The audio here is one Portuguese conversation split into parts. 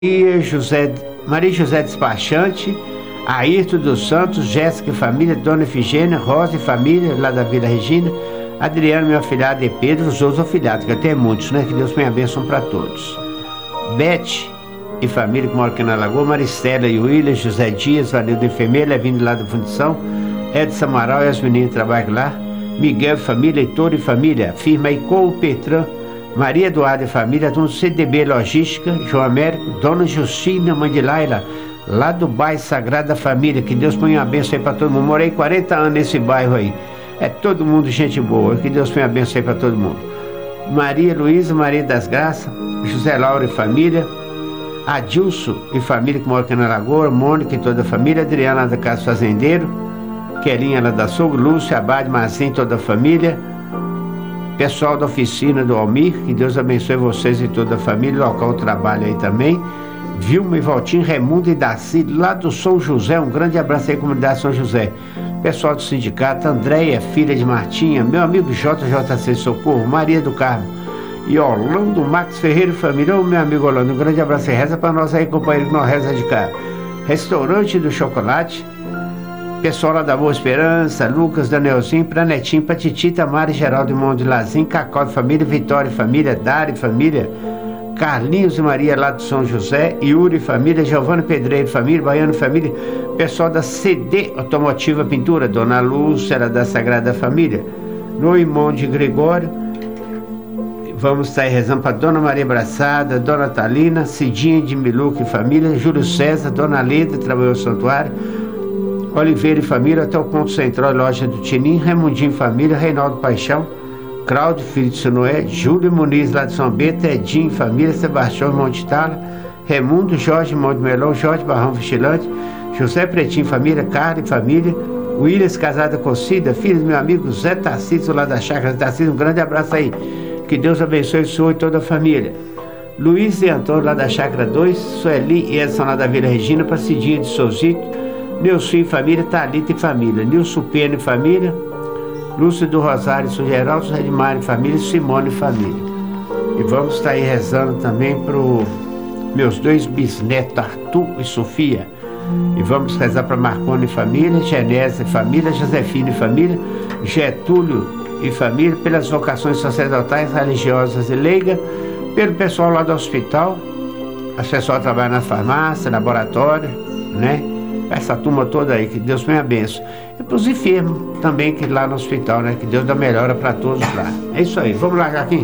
Maria José Despachante, Ayrton dos Santos, Jéssica e família, Dona Efigênia, Rosa e família, lá da Vila Regina, Adriano, meu afilhado, e Pedro, os outros afilhados, que até muitos, né? Que Deus tenha bênção para todos. Bete e família que mora aqui na Lagoa, Maristela e William, José Dias, Vanildo Enfermeira, vindo lá da Fundição, Edson Amaral e as meninas que trabalham lá, Miguel e família, Heitor e família, firma Icô, Petran, Maria Eduarda e família, dono do CDB Logística, João Américo, Dona Justina, mãe de Laila, lá do bairro Sagrada Família, que Deus ponha uma bênção aí para todo mundo. Morei 40 anos nesse bairro aí, é todo mundo gente boa, que Deus ponha uma bênção aí para todo mundo. Maria Luísa, Maria das Graças, José Laura e família, Adilson e família que mora aqui na Lagoa, Mônica e toda a família, Adriana da Casa Fazendeiro, Kelinha lá da Sogro, Lúcia, Abade, Marcinho, toda a família, pessoal da oficina do Almir, que Deus abençoe vocês e toda a família, local de trabalho aí também, Vilma e Valtinho, Raimundo e Darcy, lá do São José, um grande abraço aí, comunidade São José, pessoal do sindicato, Andréia, filha de Martinha, meu amigo JJC Socorro, Maria do Carmo, e Orlando Max Ferreira e família, ô meu amigo Orlando, um grande abraço e reza para nós aí, companheiro, que nós reza de cá. Restaurante do Chocolate, pessoal lá da Boa Esperança, Lucas, Danielzinho, pra Netinho, pra Titi, Tamara, Geraldo e Mão de Lazinho, Cacau de família, Vitória e família, Dari e família, Carlinhos e Maria lá do São José, Yuri e família, Giovanni Pedreiro e família, Baiano e família, pessoal da CD Automotiva Pintura, Dona Lúcia, era da Sagrada Família, no irmão de Gregório. Vamos estar aí rezando para Dona Maria Braçada, Dona Talina, Cidinha de Miluca e família, Júlio César, Dona Leda, trabalhou no santuário, Oliveira e família, até o ponto central, loja do Tinim, Raimundinho e família, Reinaldo Paixão, Cláudio, filho de Sinoé, Júlio Muniz lá de São Bento, Edinho e família, Sebastião Monte Tala, Raimundo, Jorge Monte Melão, Jorge Barrão Vigilante, José Pretinho e família, Carla e família, Williams Casada Cocida, filho do meu amigo Zé Tarcísio lá da Chácara Tarcísio, um grande abraço aí, que Deus abençoe o senhor e toda a família. Luiz e Antônio lá da Chácara 2, Sueli e Edson lá da Vila Regina, para Cidinha de Souzito, Nilson e família, Thalita e família, Nilson Pena e família, Lúcio do Rosário e São Geraldo, Zé de Mário e família, Simone e família. E vamos estar aí rezando também para os meus dois bisnetos, Arthur e Sofia. E vamos rezar para Marconi e família, Genésio e família, Josefina e família, Getúlio e família, pelas vocações sacerdotais, religiosas e leigas, pelo pessoal lá do hospital, as pessoas que trabalham na farmácia, laboratório, né? Essa turma toda aí, que Deus me abençoe. E para os enfermos também, que lá no hospital, né? Que Deus dá melhora para todos lá. É isso aí, vamos lá, Jaquim.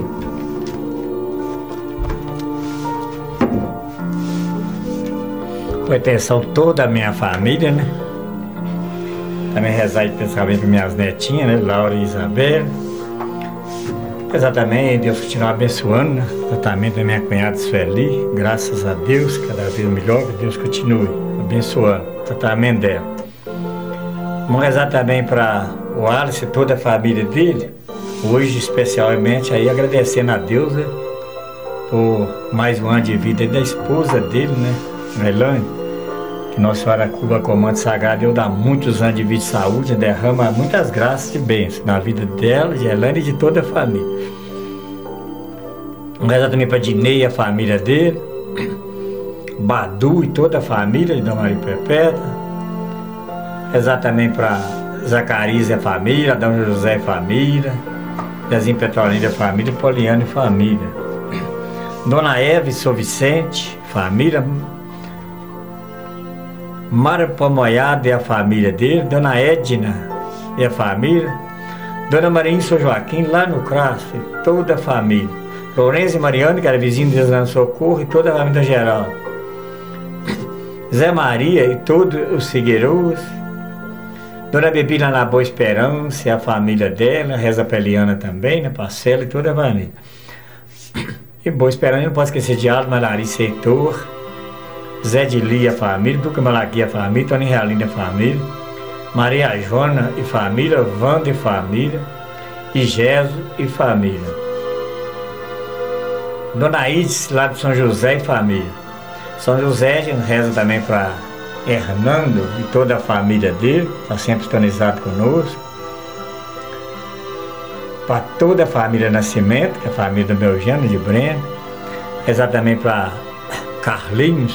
Com atenção toda a minha família, né? Também rezar especialmente para minhas netinhas, né? Laura e Isabel. Exatamente, Deus continua abençoando, né? O tratamento da minha cunhada Sueli, graças a Deus, cada vez melhor, que Deus continue abençoando o tratamento dela. Vamos rezar também para o Alice e toda a família dele, hoje especialmente aí agradecendo a Deus, né? Por mais um ano de vida da esposa dele, né? Melanie. Nossa Senhora Cuba Comando Sagrado, Deus dá muitos anos de vida e saúde, derrama muitas graças e bênçãos na vida dela, de Elane e de toda a família. Vamos rezar também para Dinei e a família dele, Badu e toda a família de Dona Maria Perpétua. Rezar também para Zacarias e a família, Adão José e família, Zezinho Petrolina e a família, Poliana e família. Dona Eva e São Vicente, família, Mara Pamoiada e a família dele, Dona Edna e a família, Dona Marinha e São Joaquim, lá no Crasso, toda a família, Lourenço e Mariana, que era vizinho de Deus Socorro, e toda a família geral, Zé Maria e todos os Figueiros, Dona Bebi lá na Boa Esperança e a família dela, Reza Peliana também, na Parcela e toda a família. E Boa Esperança, não posso esquecer de Alma, Larissa e Heitor, Zé de Lia, família, Duca Malaqui, a família, Tony Realina, a família, Maria Jona e família, Wanda e família, e Geso e família. Dona Ides, lá de São José e família. São José, a gente reza também para Hernando e toda a família dele, está sempre sintonizado conosco. Para toda a família Nascimento, que é a família do meu Eugênio de Breno. Rezar também para Carlinhos,